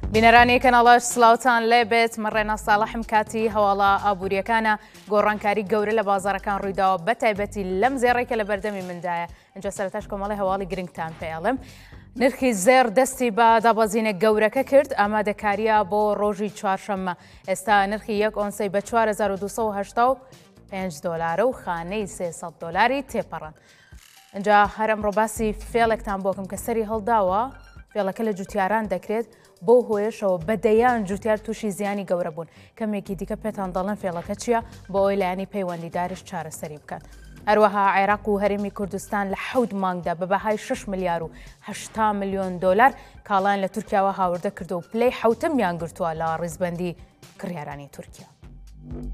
بینەرانی کەناڵەش سلااوتان لێبێت مەڕێنە ساڵحم کاتی هەواڵە ئابوووریەکانە گۆڕانکاری گەورە لە بازارەکان ڕوویداوە بە تایبەتی لەم زێڕێکە لە بەردەمی مندایە. اینجا سەرەتاش کۆمەڵی هەواڵی گرنگتان پێڵم. نرخی زێر دەستی بە دابەزینە گەورەکە کرد ئامادەکاریە بۆ ڕۆژی چوارشەممە. ئێستا نرخی یەک ئۆنسەی بە 4285 دۆلارە و خانەی 300 دۆلاری تێپەڕن. اینجا هەرم ڕۆباسی فێڵێکتان بۆکەم کە سەری هەڵداوە فێڵەکە لە جوتیاران دەکرێت بۆ هۆیشەوە بەدەیان جوتیار تووشی زیانی گەورە بوون. کەمێکی دیکە پێتان دەڵێن فێڵەکە چییە بۆ ئەوی لایانی پەیوەندیدارش چارەسەری بکات. هەروەها عێراق و هەرێمی کوردستان لە 7 مانگدا بە بەهای 6 ملیار و 8 ملیۆن دۆلار کاڵان لە تورکیاوە هاوردە کردو و پلەی حوتەمیان گرتووە لە ڕیزبەندی کڕیارانی تورکیا.